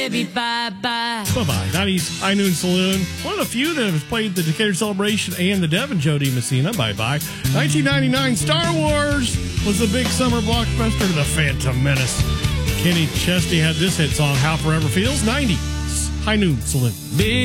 baby, bye-bye. Bye-bye. 90s High Noon Saloon. One of the few that has played the Decatur Celebration and the Devon Joe Messina. Bye-bye. 1999 Star Wars was the big summer blockbuster, The Phantom Menace. Kenny Chesney had this hit song, How Forever Feels. 90s High Noon Saloon. Big